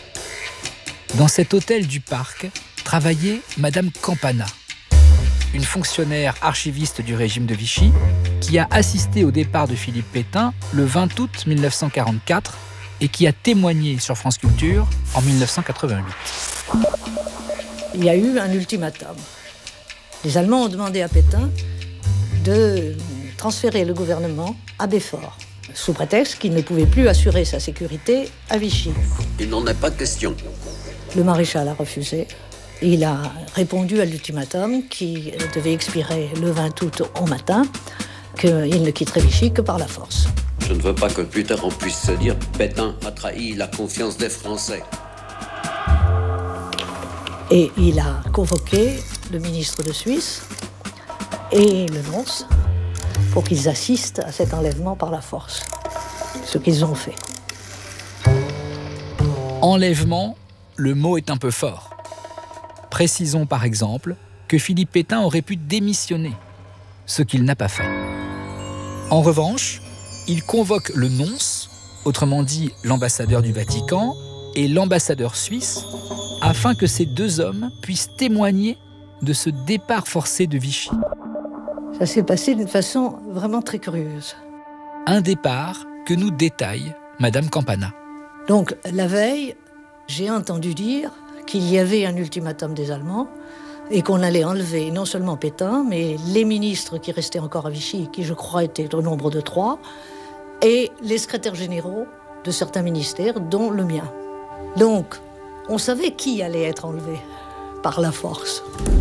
Dans cet hôtel du Parc travaillait Madame Campana, une fonctionnaire archiviste du régime de Vichy qui a assisté au départ de Philippe Pétain le 20 août 1944 et qui a témoigné sur France Culture en 1988. Il y a eu un ultimatum. Les Allemands ont demandé à Pétain de transférer le gouvernement à Belfort, sous prétexte qu'il ne pouvait plus assurer sa sécurité à Vichy. Il n'en est pas question. Le maréchal a refusé. Il a répondu à l'ultimatum qui devait expirer le 20 août au matin, qu'il ne quitterait Vichy que par la force. Je ne veux pas que plus tard on puisse se dire « Pétain a trahi la confiance des Français ». Et il a convoqué le ministre de Suisse et le nonce pour qu'ils assistent à cet enlèvement par la force. Ce qu'ils ont fait. Enlèvement, le mot est un peu fort. Précisons par exemple que Philippe Pétain aurait pu démissionner, ce qu'il n'a pas fait. En revanche, il convoque le nonce, autrement dit l'ambassadeur du Vatican, et l'ambassadeur suisse, afin que ces deux hommes puissent témoigner de ce départ forcé de Vichy. Ça s'est passé d'une façon vraiment très curieuse. Un départ que nous détaille Madame Campana. Donc, la veille, j'ai entendu dire qu'il y avait un ultimatum des Allemands et qu'on allait enlever non seulement Pétain, mais les ministres qui restaient encore à Vichy, qui je crois étaient au nombre de 3, et les secrétaires généraux de certains ministères, dont le mien. Donc, on savait qui allait être enlevé par la force.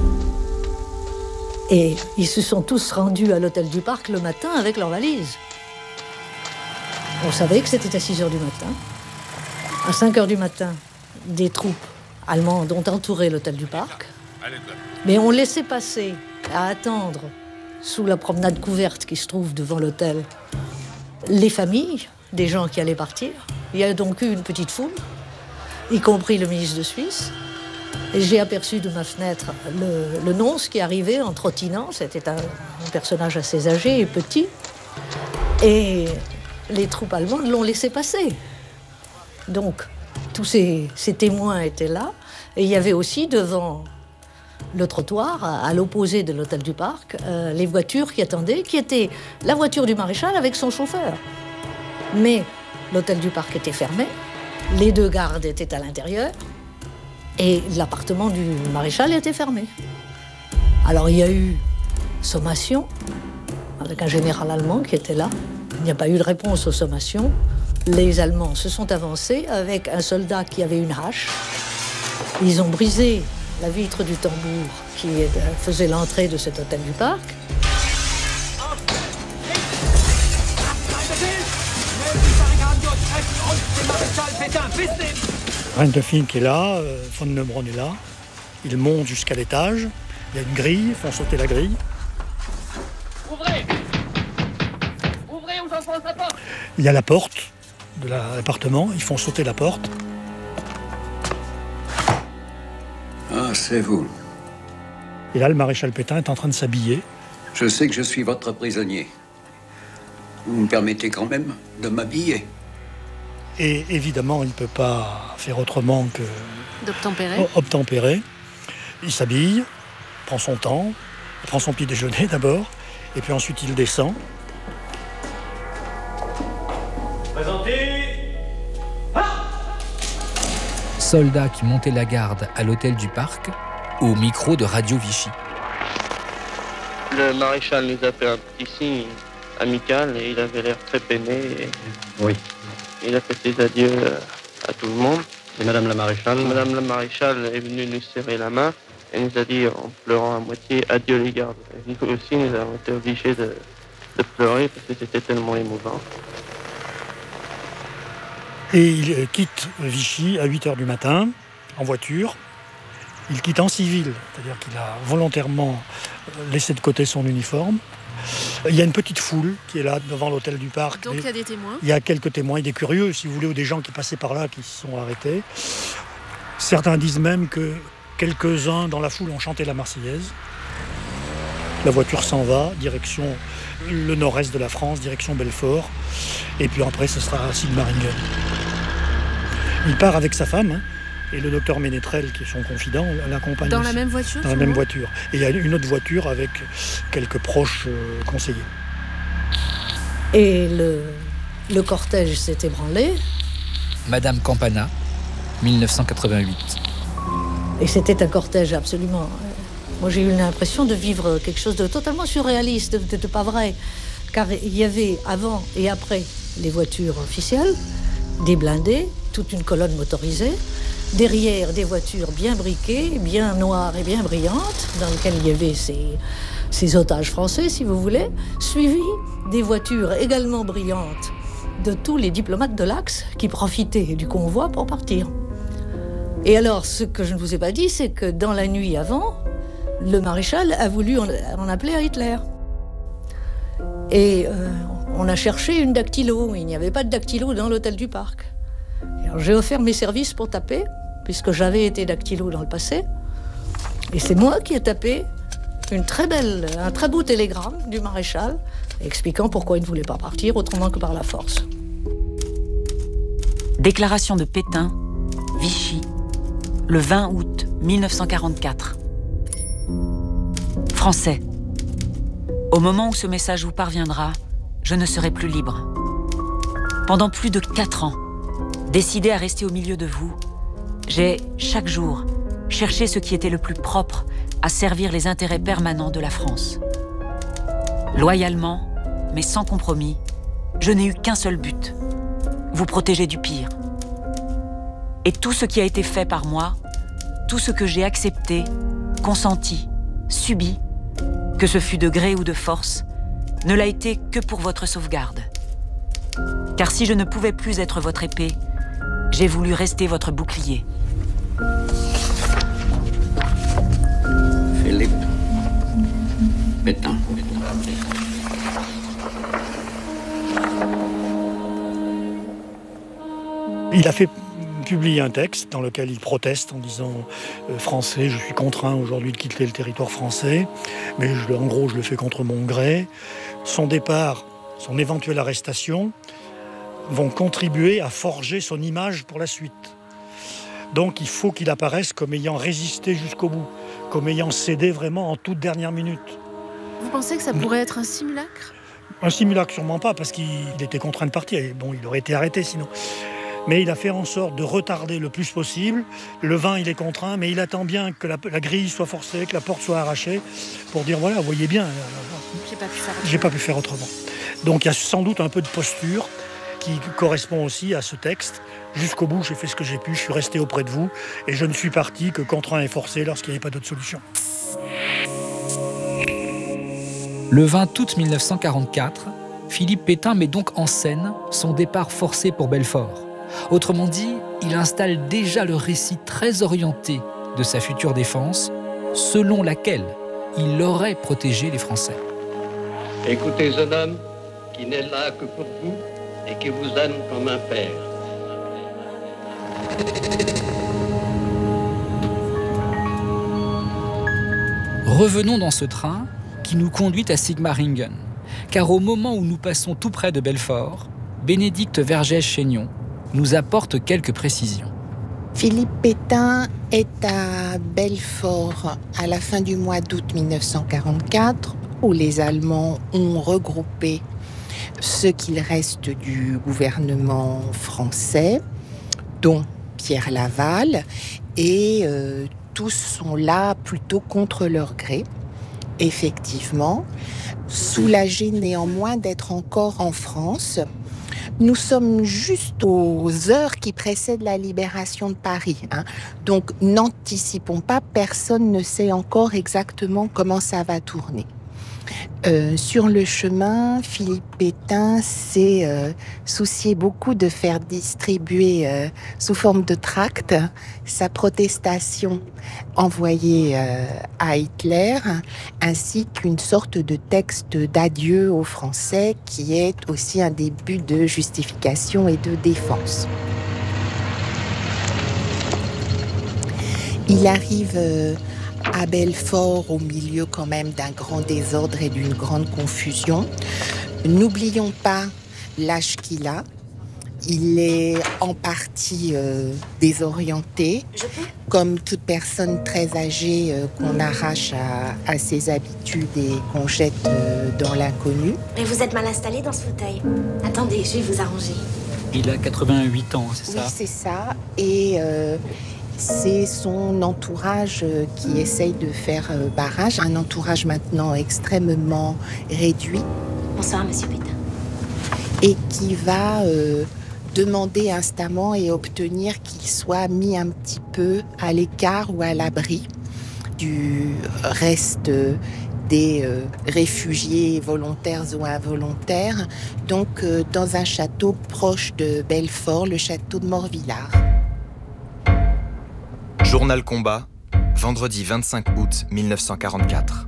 Et ils se sont tous rendus à l'hôtel du Parc le matin avec leurs valises. On savait que c'était à 6h du matin. À 5h du matin, des troupes allemandes ont entouré l'hôtel du Parc. Mais on laissait passer, à attendre, sous la promenade couverte qui se trouve devant l'hôtel, les familles des gens qui allaient partir. Il y a donc eu une petite foule, y compris le ministre de Suisse. Et j'ai aperçu de ma fenêtre le nonce qui arrivait en trottinant. C'était un personnage assez âgé et petit. Et les troupes allemandes l'ont laissé passer. Donc, tous ces témoins étaient là. Et il y avait aussi devant le trottoir, à l'opposé de l'hôtel du Parc, les voitures qui attendaient, qui étaient la voiture du maréchal avec son chauffeur. Mais l'hôtel du Parc était fermé, les deux gardes étaient à l'intérieur, et l'appartement du maréchal était fermé. Alors il y a eu sommation, avec un général allemand qui était là. Il n'y a pas eu de réponse aux sommations. Les Allemands se sont avancés avec un soldat qui avait une hache. Ils ont brisé la vitre du tambour qui faisait l'entrée de cet hôtel du Parc. Rindelfing qui est là, von Neubrunn est là. Ils montent jusqu'à l'étage. Il y a une grille, ils font sauter la grille. Ouvrez! Ouvrez ou j'enfonce la porte! Il y a la porte de l'appartement, ils font sauter la porte. Ah, c'est vous. Et là, le maréchal Pétain est en train de s'habiller. Je sais que je suis votre prisonnier. Vous me permettez quand même de m'habiller. Et évidemment, il ne peut pas faire autrement que obtempérer. Il s'habille, prend son temps, il prend son petit déjeuner d'abord, et puis ensuite il descend. Présentez! Soldats qui montaient la garde à l'hôtel du Parc, au micro de Radio Vichy. Le maréchal nous a fait un petit signe amical et il avait l'air très peiné. Oui. Il a fait ses adieux à tout le monde. Et Madame la Maréchale? Madame la Maréchale est venue nous serrer la main et nous a dit en pleurant à moitié « Adieu les gardes ». Nous aussi, nous avons été obligés de pleurer parce que c'était tellement émouvant. Et il quitte Vichy à 8h du matin, en voiture. Il quitte en civil, c'est-à-dire qu'il a volontairement laissé de côté son uniforme. Il y a une petite foule qui est là devant l'hôtel du Parc. Donc il y a des témoins? Il y a quelques témoins et des curieux, si vous voulez, ou des gens qui passaient par là qui se sont arrêtés. Certains disent même que quelques-uns dans la foule ont chanté la Marseillaise. La voiture s'en va, direction le nord-est de la France, direction Belfort. Et puis après, ce sera Sigmaringen. Il part avec sa femme, et le docteur Ménétrel, qui est son confident, l'accompagne Dans aussi. la même voiture? Dans la même voiture. Et il y a une autre voiture avec quelques proches conseillers. Et le cortège s'est ébranlé. Madame Campana, 1988. Et c'était un cortège absolument... Moi, j'ai eu l'impression de vivre quelque chose de totalement surréaliste, de pas vrai. Car il y avait avant et après les voitures officielles, des blindés, toute une colonne motorisée, derrière des voitures bien briquées, bien noires et bien brillantes, dans lesquelles il y avait ces otages français, si vous voulez, suivis des voitures également brillantes de tous les diplomates de l'Axe qui profitaient du convoi pour partir. Et alors, ce que je ne vous ai pas dit, c'est que dans la nuit avant, le maréchal a voulu en appeler à Hitler. Et on a cherché une dactylo. Il n'y avait pas de dactylo dans l'hôtel du Parc. Alors, j'ai offert mes services pour taper, puisque j'avais été dactylo dans le passé. Et c'est moi qui ai tapé un très beau télégramme du maréchal, expliquant pourquoi il ne voulait pas partir autrement que par la force. Déclaration de Pétain, Vichy, le 20 août 1944. Français. Au moment où ce message vous parviendra, je ne serai plus libre. Pendant plus de 4 ans, décidé à rester au milieu de vous, j'ai, chaque jour, cherché ce qui était le plus propre à servir les intérêts permanents de la France. Loyalement, mais sans compromis, je n'ai eu qu'un seul but, vous protéger du pire. Et tout ce qui a été fait par moi, tout ce que j'ai accepté, consenti, subi, que ce fût de gré ou de force, ne l'a été que pour votre sauvegarde. Car si je ne pouvais plus être votre épée, j'ai voulu rester votre bouclier. Philippe Pétain. Il a fait publier un texte dans lequel il proteste en disant français, je suis contraint aujourd'hui de quitter le territoire français, mais en gros je le fais contre mon gré. Son départ, son éventuelle arrestation vont contribuer à forger son image pour la suite. Donc il faut qu'il apparaisse comme ayant résisté jusqu'au bout, comme ayant cédé vraiment en toute dernière minute. Vous pensez que ça pourrait être un simulacre? Un simulacre sûrement pas, parce qu'il était contraint de partir. Et bon, il aurait été arrêté sinon. Mais il a fait en sorte de retarder le plus possible. Le 20, il est contraint, mais il attend bien que la grille soit forcée, que la porte soit arrachée, pour dire, voilà, vous voyez bien, j'ai pas pu faire autrement. Donc il y a sans doute un peu de posture qui correspond aussi à ce texte. Jusqu'au bout, j'ai fait ce que j'ai pu, je suis resté auprès de vous, et je ne suis parti que contraint et forcé lorsqu'il n'y avait pas d'autre solution. Le 20 août 1944, Philippe Pétain met donc en scène son départ forcé pour Belfort. Autrement dit, il installe déjà le récit très orienté de sa future défense, selon laquelle il aurait protégé les Français. Écoutez un homme qui n'est là que pour vous et qui vous aime comme un père. Revenons dans ce train qui nous conduit à Sigmaringen, car au moment où nous passons tout près de Belfort, Bénédicte Vergès-Chaignon nous apporte quelques précisions. Philippe Pétain est à Belfort à la fin du mois d'août 1944, où les Allemands ont regroupé ce qu'il reste du gouvernement français, dont Pierre Laval, et tous sont là plutôt contre leur gré. Effectivement, soulagés néanmoins d'être encore en France. Nous sommes juste aux heures qui précèdent la libération de Paris. Donc n'anticipons pas, personne ne sait encore exactement comment ça va tourner. Sur le chemin, Philippe Pétain s'est soucié beaucoup de faire distribuer sous forme de tracts sa protestation envoyée à Hitler, ainsi qu'une sorte de texte d'adieu aux Français qui est aussi un début de justification et de défense. Il arrive à Belfort, au milieu quand même d'un grand désordre et d'une grande confusion. N'oublions pas l'âge qu'il a. Il est en partie désorienté, comme toute personne très âgée qu'on arrache à ses habitudes et qu'on jette dans l'inconnu. Mais vous êtes mal installé dans ce fauteuil. Attendez, je vais vous arranger. Il a 88 ans, c'est ça? Oui, c'est ça. Et c'est son entourage qui essaye de faire barrage. Un entourage maintenant extrêmement réduit. Bonsoir, monsieur Pétain. Et qui va demander instamment et obtenir qu'il soit mis un petit peu à l'écart ou à l'abri du reste des réfugiés volontaires ou involontaires, donc dans un château proche de Belfort, le château de Morvillard. Journal Combat, vendredi 25 août 1944.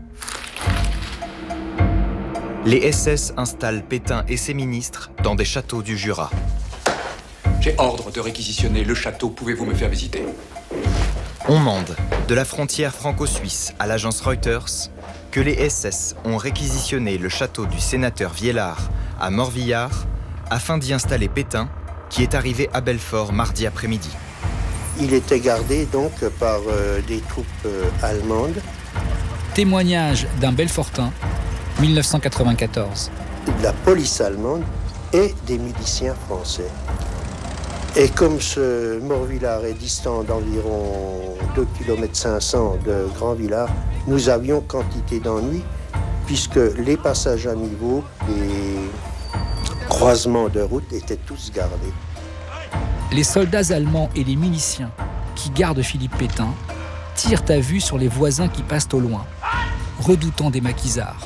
Les SS installent Pétain et ses ministres dans des châteaux du Jura. J'ai ordre de réquisitionner le château. Pouvez-vous me faire visiter? On mande, de la frontière franco-suisse à l'agence Reuters, que les SS ont réquisitionné le château du sénateur Viellard à Morvillard afin d'y installer Pétain, qui est arrivé à Belfort mardi après-midi. Il était gardé donc par des troupes allemandes. Témoignage d'un Belfortin, 1994. De la police allemande et des miliciens français. Et comme ce Morvillard est distant d'environ 2,5 km de Grand-Villard, nous avions quantité d'ennuis puisque les passages à niveau, les croisements de route étaient tous gardés. Les soldats allemands et les miliciens qui gardent Philippe Pétain tirent à vue sur les voisins qui passent au loin, redoutant des maquisards.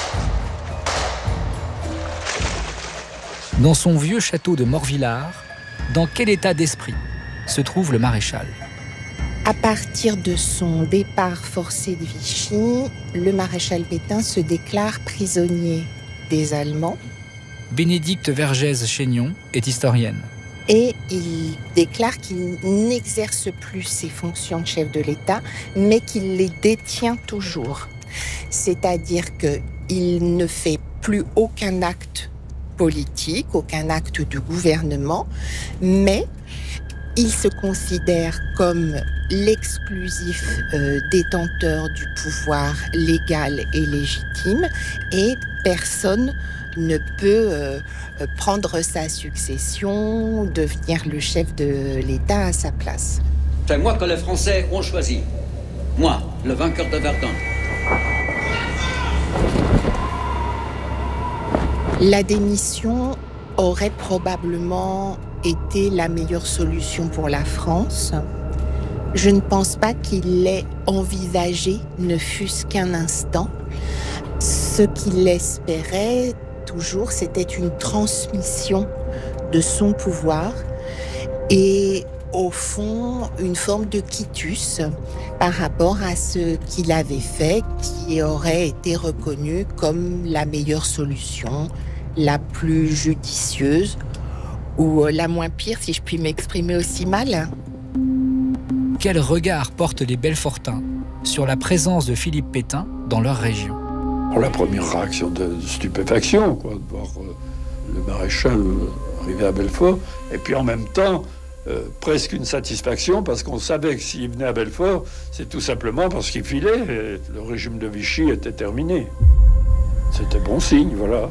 Dans son vieux château de Morvillard, dans quel état d'esprit se trouve le maréchal? À partir de son départ forcé de Vichy, le maréchal Pétain se déclare prisonnier des Allemands. Bénédicte Vergès-Chaignon est historienne. Et il déclare qu'il n'exerce plus ses fonctions de chef de l'État, mais qu'il les détient toujours. C'est-à-dire qu'il ne fait plus aucun acte politique, aucun acte de gouvernement, mais il se considère comme l'exclusif détenteur du pouvoir légal et légitime, et personne ne peut prendre sa succession, devenir le chef de l'État à sa place. C'est moi que les Français ont choisi. Moi, le vainqueur de Verdun. La démission aurait probablement été la meilleure solution pour la France. Je ne pense pas qu'il l'ait envisagé, ne fût-ce qu'un instant. Ce qu'il espérait toujours, c'était une transmission de son pouvoir et, au fond, une forme de quitus par rapport à ce qu'il avait fait, qui aurait été reconnu comme la meilleure solution, la plus judicieuse ou la moins pire, si je puis m'exprimer aussi mal. Quel regard portent les Belfortins sur la présence de Philippe Pétain dans leur région? La première réaction de stupéfaction, quoi, de voir le maréchal arriver à Belfort, et puis en même temps, presque une satisfaction, parce qu'on savait que s'il venait à Belfort, c'est tout simplement parce qu'il filait, et le régime de Vichy était terminé. C'était bon signe, voilà.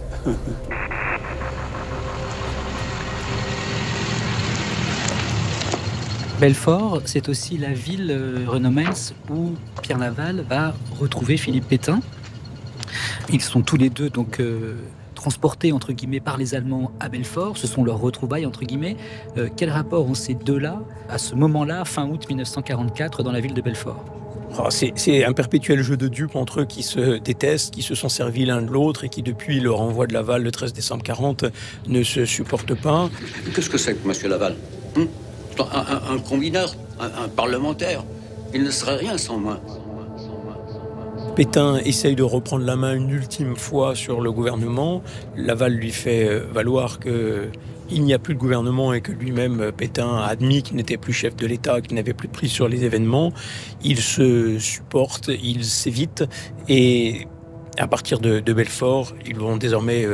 Belfort, c'est aussi la ville, Renaud Mens, où Pierre Laval va retrouver Philippe Pétain. Ils sont tous les deux donc transportés entre guillemets par les Allemands à Belfort. Ce sont leurs retrouvailles entre guillemets. Quel rapport ont ces deux-là à ce moment-là, fin août 1944, dans la ville de Belfort? C'est un perpétuel jeu de dupes entre eux qui se détestent, qui se sont servis l'un de l'autre et qui, depuis le renvoi de Laval le 13 décembre 40, ne se supportent pas. Qu'est-ce que c'est que M. Laval? Un combineur, un parlementaire. Il ne serait rien sans moi. Pétain essaye de reprendre la main une ultime fois sur le gouvernement. Laval lui fait valoir qu'il n'y a plus de gouvernement et que lui-même, Pétain, a admis qu'il n'était plus chef de l'État, qu'il n'avait plus de prise sur les événements. Il se supporte, il s'évite et à partir de Belfort, ils vont désormais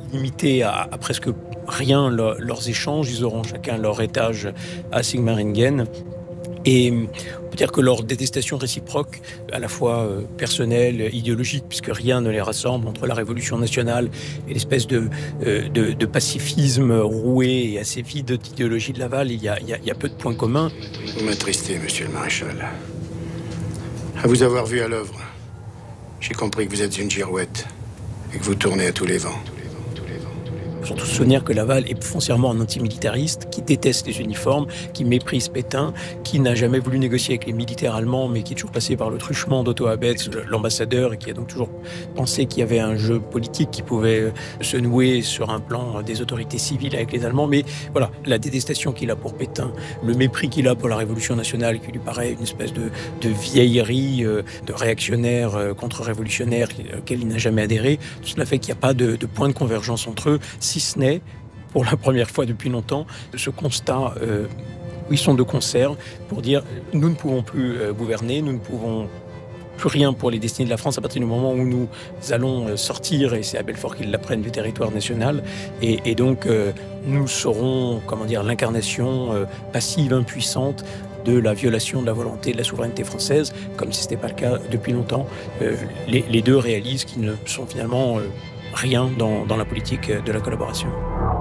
limiter à presque rien leurs échanges. Ils auront chacun leur étage à Sigmaringen. Et on peut dire que leur détestation réciproque, à la fois personnelle, idéologique, puisque rien ne les rassemble entre la Révolution nationale et l'espèce de pacifisme roué et assez vide d'idéologie de Laval, il y a peu de points communs. Vous m'attristez, monsieur le maréchal. À vous avoir vu à l'œuvre, j'ai compris que vous êtes une girouette et que vous tournez à tous les vents. Surtout se souvenir que Laval est foncièrement un antimilitariste, qui déteste les uniformes, qui méprise Pétain, qui n'a jamais voulu négocier avec les militaires allemands, mais qui est toujours passé par le truchement d'Otto Abetz, l'ambassadeur, et qui a donc toujours pensé qu'il y avait un jeu politique qui pouvait se nouer sur un plan des autorités civiles avec les Allemands. Mais voilà, la détestation qu'il a pour Pétain, le mépris qu'il a pour la Révolution nationale, qui lui paraît une espèce de vieillerie, de réactionnaire contre-révolutionnaire auquel il n'a jamais adhéré, tout cela fait qu'il n'y a pas de point de convergence entre eux, si ce n'est, pour la première fois depuis longtemps, ce constat où ils sont de concert pour dire nous ne pouvons plus gouverner, nous ne pouvons plus rien pour les destinées de la France à partir du moment où nous allons sortir, et c'est à Belfort qu'ils l'apprennent, du territoire national. Et donc, nous serons, l'incarnation passive, impuissante de la violation de la volonté de la souveraineté française, comme si ce n'était pas le cas depuis longtemps. Les deux réalisent qu'ils ne sont finalement rien dans la politique de la collaboration.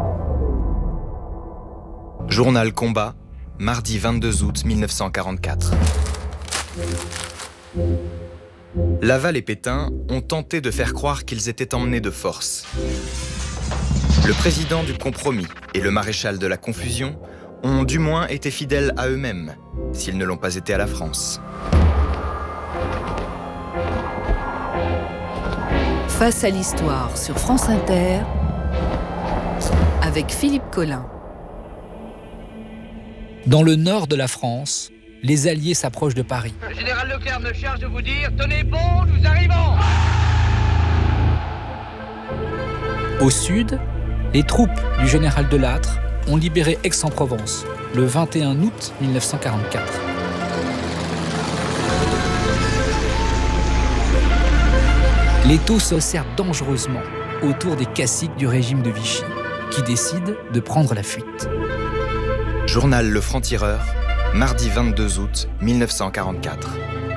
Journal Combat, mardi 22 août 1944. Laval et Pétain ont tenté de faire croire qu'ils étaient emmenés de force. Le président du compromis et le maréchal de la confusion ont du moins été fidèles à eux-mêmes, s'ils ne l'ont pas été à la France. Face à l'histoire sur France Inter, avec Philippe Collin. Dans le nord de la France, les Alliés s'approchent de Paris. Le général Leclerc me charge de vous dire « Tenez bon, nous arrivons !» Au sud, les troupes du général Delattre ont libéré Aix-en-Provence le 21 août 1944. L'étau se serre dangereusement autour des caciques du régime de Vichy, qui décident de prendre la fuite. Journal Le Franc-Tireur, mardi 22 août 1944.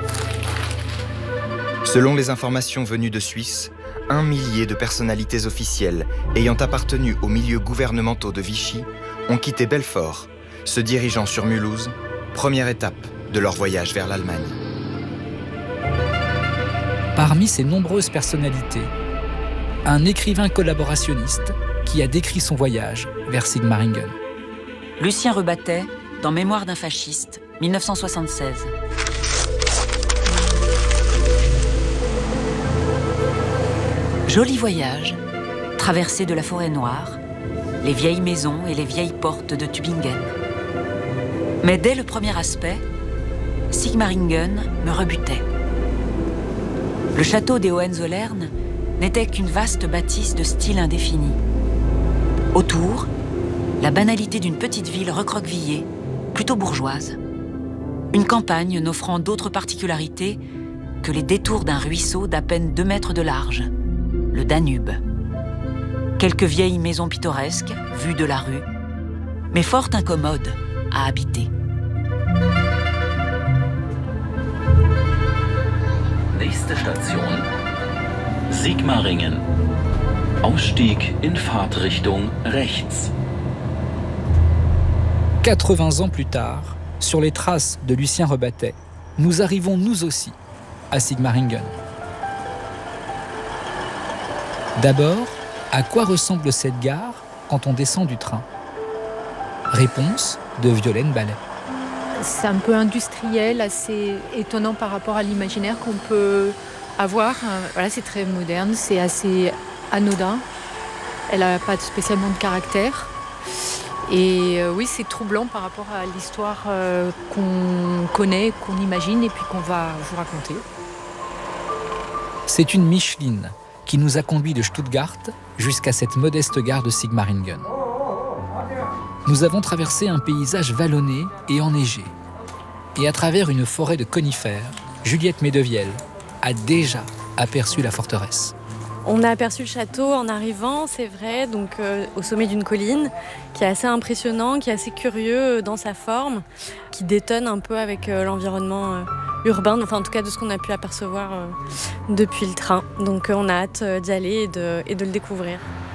Selon les informations venues de Suisse, 1 millier de personnalités officielles ayant appartenu aux milieux gouvernementaux de Vichy ont quitté Belfort, se dirigeant sur Mulhouse, première étape de leur voyage vers l'Allemagne. Parmi ces nombreuses personnalités, un écrivain collaborationniste qui a décrit son voyage vers Sigmaringen. Lucien Rebattet, dans Mémoire d'un fasciste, 1976. Joli voyage, traversée de la forêt noire, les vieilles maisons et les vieilles portes de Tübingen. Mais dès le premier aspect, Sigmaringen me rebutait. Le château des Hohenzollern n'était qu'une vaste bâtisse de style indéfini. Autour, la banalité d'une petite ville recroquevillée, plutôt bourgeoise. Une campagne n'offrant d'autres particularités que les détours d'un ruisseau d'à peine 2 mètres de large, le Danube. Quelques vieilles maisons pittoresques, vues de la rue, mais fort incommodes à habiter. Nächste Station, Sigmaringen. Ausstieg in Fahrtrichtung rechts. 80 ans plus tard, sur les traces de Lucien Rebattet, nous arrivons nous aussi à Sigmaringen. D'abord, à quoi ressemble cette gare quand on descend du train ? Réponse de Violaine Ballet. C'est un peu industriel, assez étonnant par rapport à l'imaginaire qu'on peut avoir. Voilà, c'est très moderne, c'est assez anodin. Elle n'a pas spécialement de caractère. Et oui, c'est troublant par rapport à l'histoire qu'on connaît, qu'on imagine et puis qu'on va vous raconter. C'est une Micheline qui nous a conduits de Stuttgart jusqu'à cette modeste gare de Sigmaringen. Nous avons traversé un paysage vallonné et enneigé. Et à travers une forêt de conifères, Juliette Medevielle a déjà aperçu la forteresse. On a aperçu le château en arrivant, c'est vrai, donc au sommet d'une colline, qui est assez impressionnant, qui est assez curieux dans sa forme, qui détonne un peu avec l'environnement urbain, enfin en tout cas de ce qu'on a pu apercevoir depuis le train. Donc on a hâte d'y aller et de le découvrir.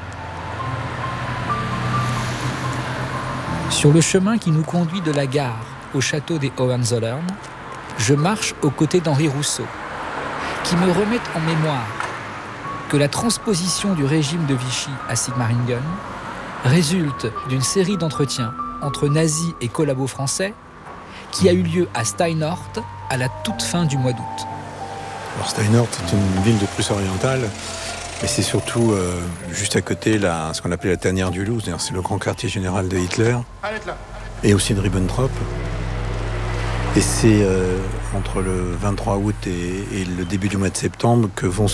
Sur le chemin qui nous conduit de la gare au château des Hohenzollern, je marche aux côtés d'Henri Rousseau, qui me remet en mémoire que la transposition du régime de Vichy à Sigmaringen résulte d'une série d'entretiens entre nazis et collabos français qui a eu lieu à Steinort à la toute fin du mois d'août. Alors Steinort est une ville de Prusse orientale, mais c'est surtout juste à côté ce qu'on appelait la tanière du loup, c'est le grand quartier général de Hitler, et aussi de Ribbentrop. Et c'est entre le 23 août et le début du mois de septembre que vont